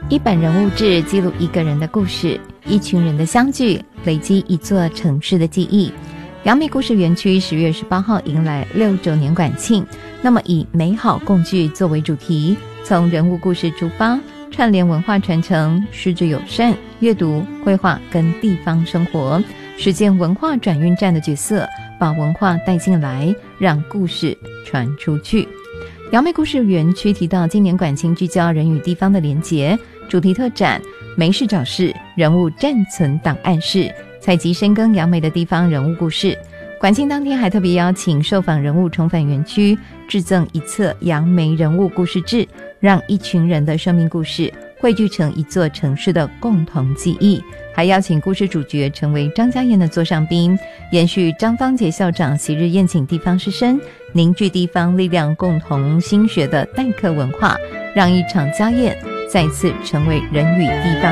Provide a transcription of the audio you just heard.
一本人物志记录一个人的故事，一群人的相聚，累积一座城市的记忆。杨梅故事园区10月18号迎来6周年馆庆，那么以美好共聚作为主题，从人物故事出发，串联文化传承、失智友善、阅读、绘画跟地方生活，实践文化转运站的角色，把文化带进来，让故事传出去。杨梅故事园区提到，今年馆庆聚焦人与地方的连结，主题特展没事找事，人物暂存档案室，采集深耕杨梅的地方人物故事。馆庆当天还特别邀请受访人物重返园区，致赠一册杨梅人物故事志，让一群人的生命故事汇聚成一座城市的共同记忆。还邀请故事主角成为张家燕的座上宾，延续张芳杰校长昔日宴请地方师生，凝聚地方力量，共同兴学的代课文化，让一场家宴再次成为人与地方